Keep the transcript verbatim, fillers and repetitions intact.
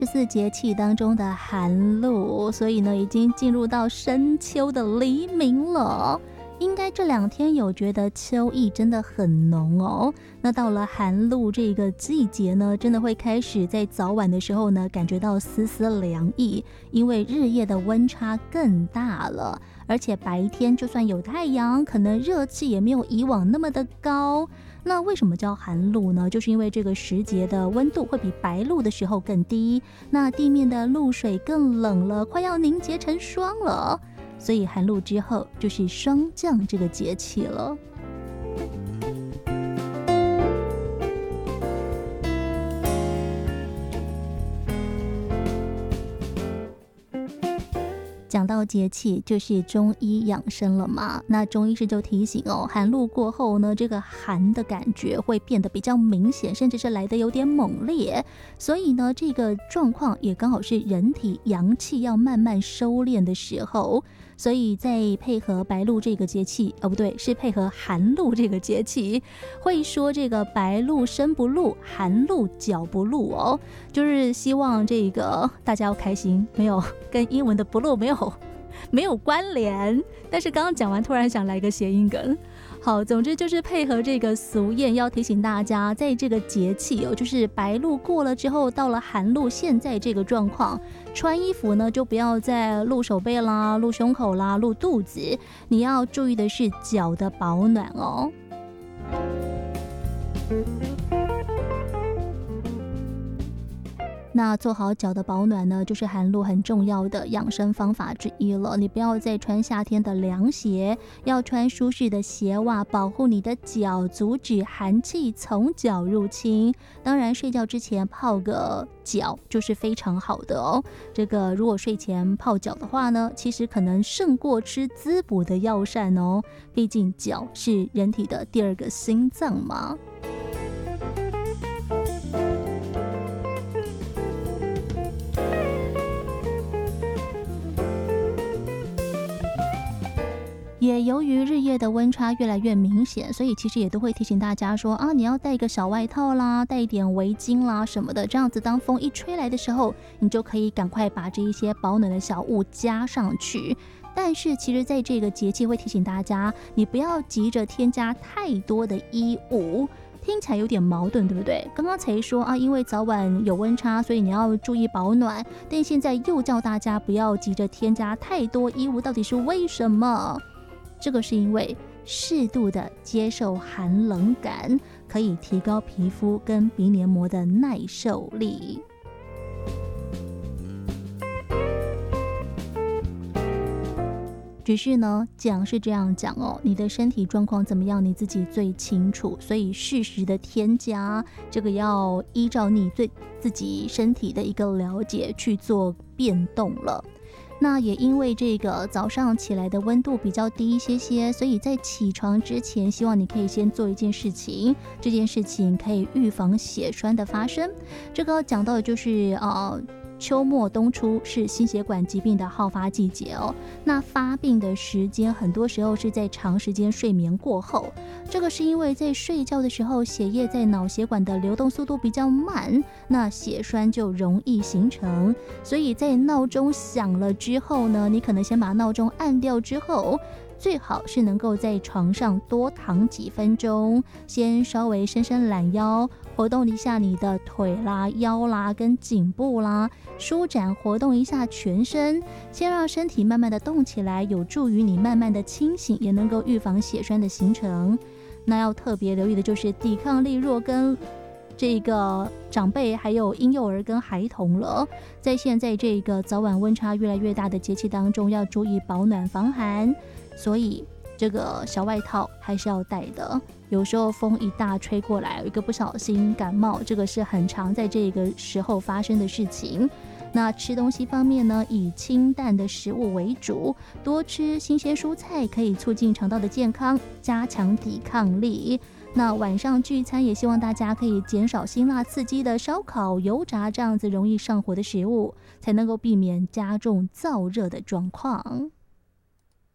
十四节气当中的寒露，所以呢，已经进入到深秋的黎明了。应该这两天有觉得秋意真的很浓哦。那到了寒露这个季节呢，真的会开始在早晚的时候呢，感觉到丝丝凉意，因为日夜的温差更大了，而且白天就算有太阳，可能热气也没有以往那么的高。那为什么叫寒露呢？就是因为这个时节的温度会比白露的时候更低，那地面的露水更冷了，快要凝结成霜了。所以寒露之后就是霜降这个节气了。讲到节气，就是中医养生了嘛。那中医师就提醒哦，寒露过后呢，这个寒的感觉会变得比较明显，甚至是来得有点猛烈。所以呢，这个状况也刚好是人体阳气要慢慢收敛的时候。所以在配合白露这个节气，哦不对，是配合寒露这个节气，会说这个白露身不露，寒露脚不露哦，就是希望这个大家要开心，没有跟英文的不露没有没有关联。但是刚刚讲完，突然想来个谐音梗。好，总之就是配合这个俗谚，要提醒大家，在这个节气哦，就是白露过了之后，到了寒露，现在这个状况，穿衣服呢就不要再露手背啦、露胸口啦、露肚子，你要注意的是脚的保暖哦。那做好脚的保暖呢，就是寒露很重要的养生方法之一了。你不要再穿夏天的凉鞋，要穿舒适的鞋袜，保护你的脚，阻止寒气从脚入侵。当然，睡觉之前泡个脚就是非常好的哦。这个如果睡前泡脚的话呢，其实可能胜过吃滋补的药膳哦。毕竟脚是人体的第二个心脏嘛。也由于日夜的温差越来越明显，所以其实也都会提醒大家说啊，你要带一个小外套啦，带一点围巾啦什么的，这样子当风一吹来的时候，你就可以赶快把这一些保暖的小物加上去。但是其实在这个节气会提醒大家，你不要急着添加太多的衣物，听起来有点矛盾，对不对？刚刚才说啊，因为早晚有温差，所以你要注意保暖，但现在又叫大家不要急着添加太多衣物，到底是为什么？这个是因为适度的接受寒冷感，可以提高皮肤跟鼻黏膜的耐受力。只是呢，讲是这样讲哦，你的身体状况怎么样，你自己最清楚，所以适时的添加，这个要依照你对自己身体的一个了解去做变动了。那也因为这个早上起来的温度比较低一些些，所以在起床之前，希望你可以先做一件事情，这件事情可以预防血栓的发生。这个讲到的就是呃。秋末冬初是心血管疾病的好发季节哦，那发病的时间很多时候是在长时间睡眠过后，这个是因为在睡觉的时候，血液在脑血管的流动速度比较慢，那血栓就容易形成，所以在闹钟响了之后呢，你可能先把闹钟按掉之后，最好是能够在床上多躺几分钟，先稍微伸伸懒腰，活动一下你的腿啦、腰啦跟颈部啦，舒展活动一下全身，先让身体慢慢的动起来，有助于你慢慢的清醒，也能够预防血栓的形成。那要特别留意的就是抵抗力弱跟这个长辈还有婴幼儿跟孩童了，在现在这个早晚温差越来越大的节气当中，要注意保暖防寒，所以这个小外套还是要带的。有时候风一大吹过来，有一个不小心感冒，这个是很常在这个时候发生的事情。那吃东西方面呢，以清淡的食物为主，多吃新鲜蔬菜，可以促进肠道的健康，加强抵抗力。那晚上聚餐也希望大家可以减少辛辣刺激的烧烤、油炸这样子容易上火的食物，才能够避免加重燥热的状况。